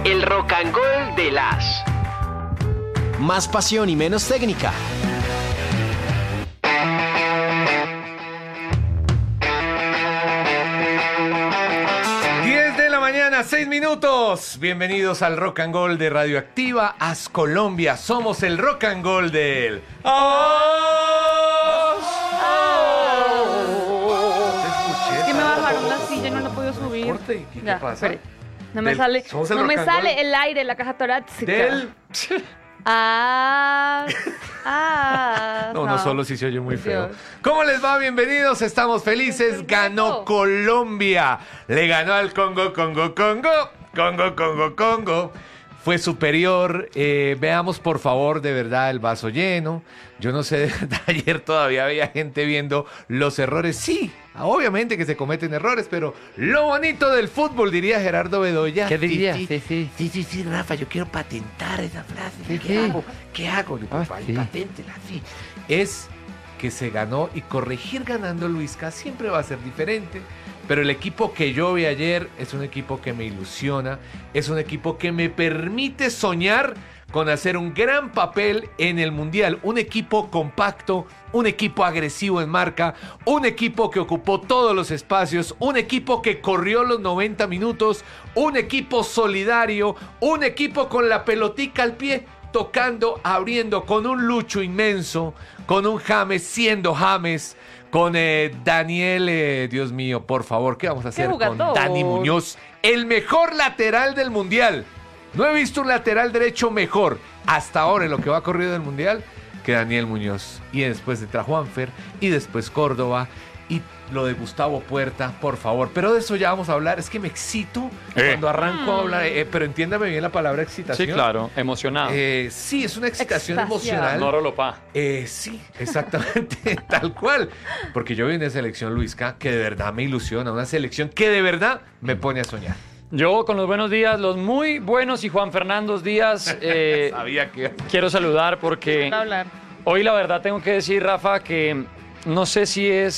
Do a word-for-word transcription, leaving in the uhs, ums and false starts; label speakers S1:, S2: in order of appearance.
S1: El Rock and Roll de las.
S2: Más pasión y menos técnica.
S3: diez de la mañana, seis minutos. Bienvenidos al Rock and Roll de Radioactiva As Colombia. Somos el Rock and Roll del As.
S4: Es que me bajaron la silla y no la puedo subir.
S3: ¿Qué, ¿Qué
S4: Ya,
S3: pasa?
S4: espere. No me
S3: Del-
S4: sale,
S3: somos el
S4: no me
S3: rock and
S4: sale
S3: roll
S4: el aire, la caja torácica.
S3: Del...
S4: Ah, ah.
S3: No, no solo si se oye muy feo.
S4: Dios.
S3: ¿Cómo les va? Bienvenidos, estamos felices. Ganó Colombia. Le ganó al Congo, Congo, Congo. Congo, Congo, Congo. Fue superior. Eh, veamos, por favor, de verdad, el vaso lleno. Yo no sé, de verdad, ayer todavía había gente viendo los errores. Sí, obviamente que se cometen errores, pero lo bonito del fútbol, diría Gerardo Bedoya.
S5: ¿Qué diría?
S3: Sí,
S5: Sí, sí.
S3: sí, sí, sí, Rafa, yo quiero patentar esa frase.
S5: Sí,
S3: ¿Qué
S5: sí.
S3: hago? ¿Qué hago? Le digo,
S5: Ah,
S3: "Vaya,
S5: sí.
S3: paténtela", sí. Es que se ganó y corregir ganando Luisca siempre va a ser diferente. Pero el equipo que yo vi ayer es un equipo que me ilusiona, es un equipo que me permite soñar con hacer un gran papel en el Mundial. Un equipo compacto, un equipo agresivo en marca, un equipo que ocupó todos los espacios, un equipo que corrió los noventa minutos, un equipo solidario, un equipo con la pelotica al pie, tocando, abriendo, con un Lucho inmenso, con un James siendo James, con eh, Daniel, eh, Dios mío, por favor, ¿qué vamos a hacer con
S4: jugador!
S3: Dani Muñoz? El mejor lateral del Mundial. No he visto un lateral derecho mejor hasta ahora en lo que va corrido del Mundial que Daniel Muñoz. Y después entra Juanfer, y después Córdoba, y lo de Gustavo Puerta, por favor. Pero de eso ya vamos a hablar. Es que me excito
S5: Eh.
S3: cuando arranco a hablar, eh, pero entiéndame bien la palabra excitación.
S5: Sí, claro, emocionado.
S3: Eh, sí, es una excitación
S4: Extasiado.
S3: emocional.
S5: Noro Lopá.
S3: Eh, sí, exactamente, tal cual. Porque yo vi una selección, Luisca, que de verdad me ilusiona, una selección que de verdad me pone a soñar.
S5: Yo con los buenos días, los muy buenos y Juan Fernando días, eh,
S3: Sabía que...
S5: quiero saludar porque
S4: Para hablar.
S5: hoy la verdad tengo que decir, Rafa, que no sé si es